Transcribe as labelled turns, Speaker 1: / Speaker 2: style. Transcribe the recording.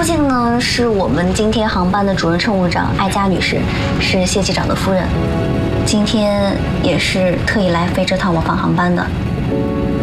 Speaker 1: 幸呢，是我们今天航班的主任乘务长艾佳女士，是谢机长的夫人，今天也是特意来飞这趟往返航班的。